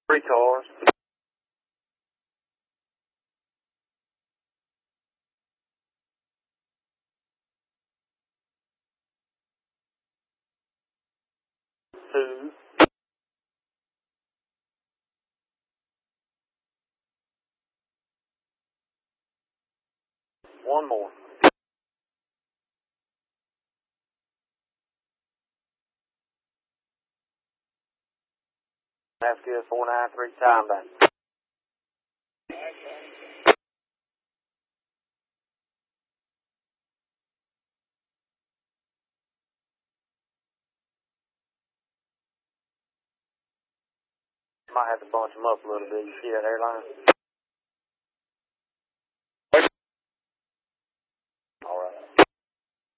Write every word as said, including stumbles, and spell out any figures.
Three cars. Two. One more. That's good. Four nine three time back. Might have to bunch them up a little bit. You see that airline?